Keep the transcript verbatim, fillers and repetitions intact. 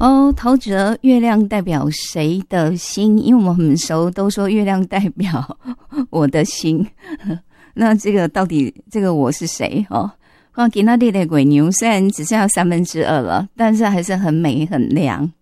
哦，陶喆，月亮代表谁的心？因为我们很熟，都说月亮代表我的心。那这个到底这个我是谁哦？啊，今天的鬼牛虽然只剩下三分之二了，但是还是很美很亮。